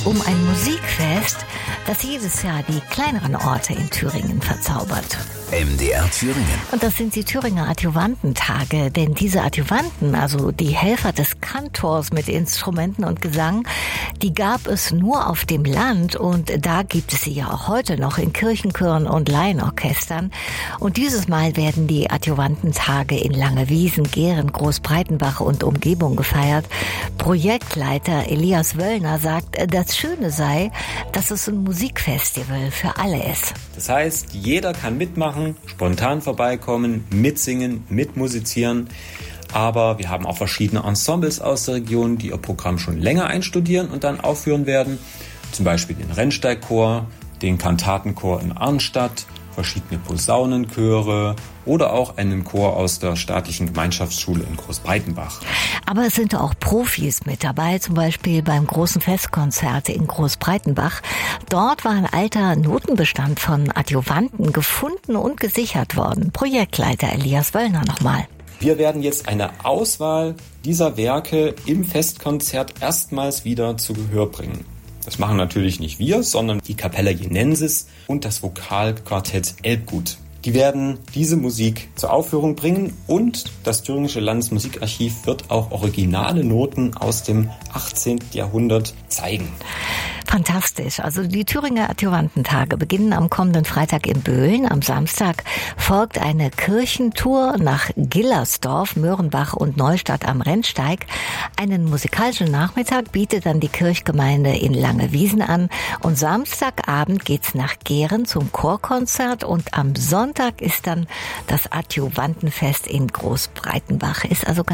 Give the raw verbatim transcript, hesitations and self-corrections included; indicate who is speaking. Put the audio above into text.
Speaker 1: Um ein Musikfest, das jedes Jahr die kleineren Orte in Thüringen verzaubert.
Speaker 2: M D R Thüringen.
Speaker 1: Und das sind die Thüringer Adjuvantentage, denn diese Adjuvanten, also die Helfer des Kantors mit Instrumenten und Gesang, die gab es nur auf dem Land und da gibt es sie ja auch heute noch in Kirchenchören und Laienorchestern. Und dieses Mal werden die Adjuvantentage in Langewiesen, Gehren, Großbreitenbach und Umgebung gefeiert. Projektleiter Elias Wöllner sagt, das Schöne sei, dass es ein Musikfestival für alle ist.
Speaker 3: Das heißt, jeder kann mitmachen, spontan vorbeikommen, mitsingen, mitmusizieren. Aber wir haben auch verschiedene Ensembles aus der Region, die ihr Programm schon länger einstudieren und dann aufführen werden. Zum Beispiel den Rennsteigchor, den Kantatenchor in Arnstadt, verschiedene Posaunenchöre oder auch einen Chor aus der staatlichen Gemeinschaftsschule in Großbreitenbach.
Speaker 1: Aber es sind auch Profis mit dabei, zum Beispiel beim großen Festkonzert in Großbreitenbach. Dort war ein alter Notenbestand von Adjuvanten gefunden und gesichert worden. Projektleiter Elias Wöllner nochmal.
Speaker 3: Wir werden jetzt eine Auswahl dieser Werke im Festkonzert erstmals wieder zu Gehör bringen. Das machen natürlich nicht wir, sondern die Capella Jenensis und das Vokalquartett Elbgut. Die werden diese Musik zur Aufführung bringen und das Thüringische Landesmusikarchiv wird auch originale Noten aus dem achtzehnten Jahrhundert zeigen.
Speaker 1: Fantastisch. Also die Thüringer Adjuvantentage beginnen am kommenden Freitag in Böhlen. Am Samstag folgt eine Kirchentour nach Gillersdorf, Möhrenbach und Neustadt am Rennsteig. Einen musikalischen Nachmittag bietet dann die Kirchgemeinde in Langewiesen an. Und Samstagabend geht's nach Gehren zum Chorkonzert und am Sonntag ist dann das Adjuvantenfest in Großbreitenbach. Ist also